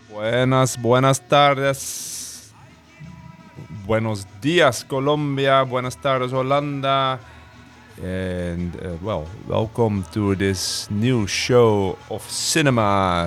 Buenas tardes. Buenos días, Colombia. Buenas tardes, Holanda. And, welcome to this new show of Cinema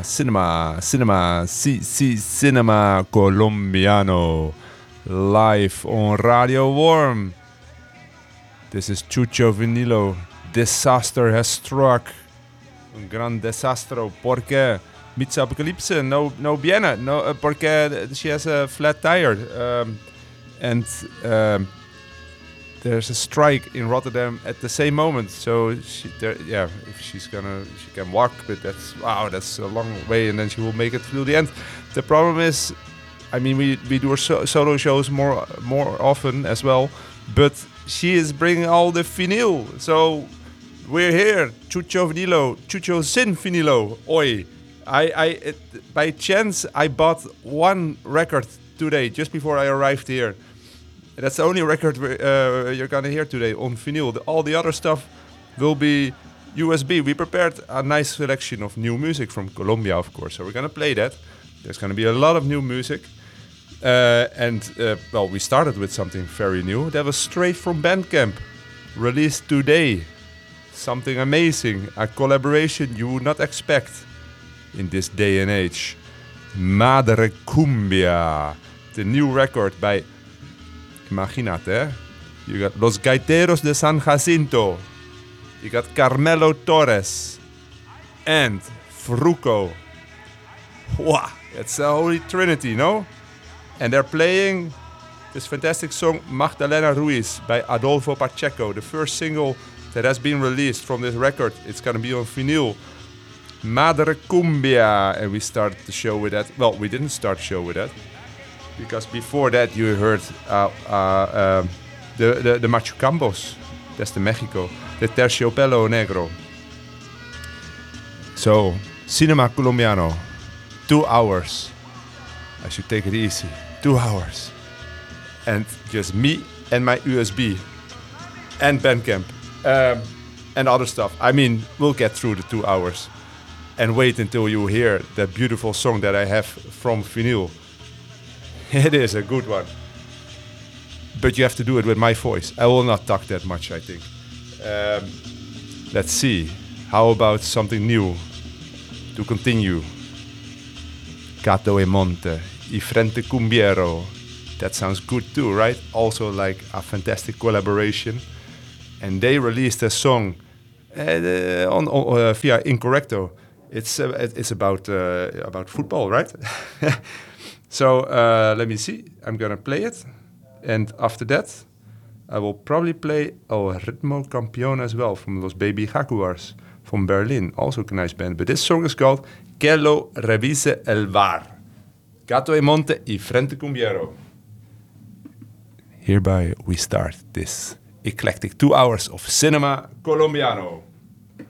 Colombiano, live on Radio Worm. This is Chucho Vinilo. Disaster has struck. Un gran desastro. Porque Mitza Apocalypse no viene. No, porque she has a flat tire. And there's a strike in Rotterdam at the same moment. So if she can walk, but that's a long way, and then she will make it through the end. The problem is, I mean, we do our solo shows more often as well, but she is bringing all the vinyl. So we're here, Chucho Vinilo, Chucho Sin Vinilo. Oi, by chance I bought one record today just before I arrived here. That's the only record you're gonna hear today on vinyl. All the other stuff will be USB. We prepared a nice selection of new music from Colombia, of course. So we're gonna play that. There's gonna be a lot of new music. We started with something very new. That was straight from Bandcamp, released today. Something amazing, a collaboration you would not expect in this day and age. Madre Cumbia, the new record by, imagínate, you got Los Gaiteros de San Jacinto, you got Carmelo Torres, and Fruco. Wow, it's a holy trinity, no? And they're playing this fantastic song Magdalena Ruiz by Adolfo Pacheco, the first single that has been released from this record. It's gonna be on vinyl. Madre Cumbia, and we started the show with that. Well, we didn't start the show with that, because before that you heard the Machucambos, that's the Mexico, the Terciopelo Negro. So, Cinema Colombiano, 2 hours. I should take it easy, 2 hours. And just me and my USB and Bandcamp and other stuff. I mean, we'll get through the 2 hours. And wait until you hear that beautiful song that I have from vinyl. It is a good one. But you have to do it with my voice. I will not talk that much, I think. Let's see. How about something new to continue? Gato e Monte, y Frente Cumbiero. That sounds good too, right? Also like a fantastic collaboration. And they released a song via Incorrecto. It's about football, right? So let me see. I'm gonna play it, and after that, I will probably play El Ritmo Campeón as well from Los Baby Jaguars from Berlin, also a nice band. But this song is called Que lo revise el VAR. Gato e Monte y Frente Cumbiero. Hereby we start this eclectic 2 hours of Cinema Colombiano.